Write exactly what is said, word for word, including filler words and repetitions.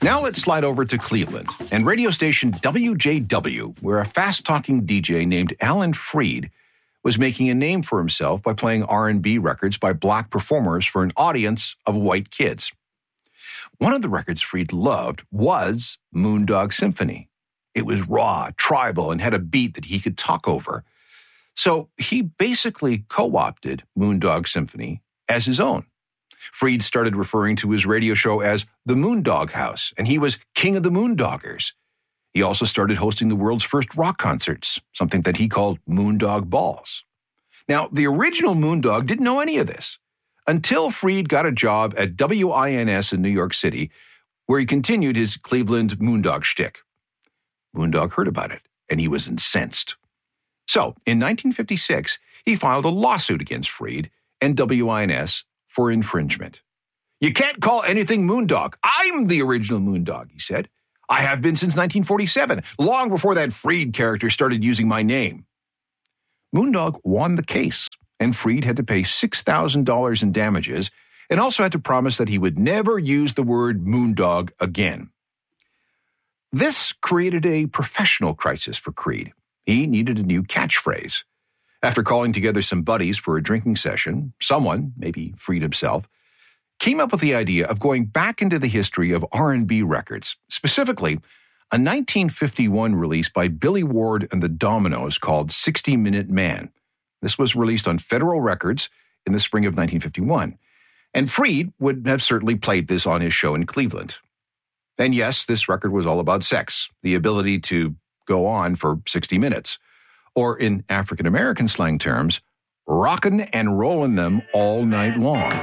Now let's slide over to Cleveland and radio station W J W, where a fast-talking D J named Alan Freed was making a name for himself by playing R and B records by black performers for an audience of white kids. One of the records Freed loved was Moondog Symphony. It was raw, tribal, and had a beat that he could talk over. So he basically co-opted Moondog Symphony as his own. Freed started referring to his radio show as the Moondog House, and he was king of the Moondoggers. He also started hosting the world's first rock concerts, something that he called Moondog Balls. Now, the original Moondog didn't know any of this until Freed got a job at W I N S in New York City, where he continued his Cleveland Moondog shtick. Moondog heard about it, and he was incensed. So, in nineteen fifty-six, he filed a lawsuit against Freed and W I N S for infringement. You can't call anything Moondog. I'm the original Moondog, he said. I have been since nineteen forty-seven, long before that Freed character started using my name. Moondog won the case, and Freed had to pay six thousand dollars in damages and also had to promise that he would never use the word Moondog again. This created a professional crisis for Freed. He needed a new catchphrase. After calling together some buddies for a drinking session, someone, maybe Freed himself, came up with the idea of going back into the history of R and B records, specifically a nineteen fifty-one release by Billy Ward and the Dominoes called sixty minute Man. This was released on Federal Records in the spring of nineteen fifty-one, and Freed would have certainly played this on his show in Cleveland. And yes, this record was all about sex, the ability to go on for sixty minutes. Or in African-American slang terms, rockin' and rollin' them all night long.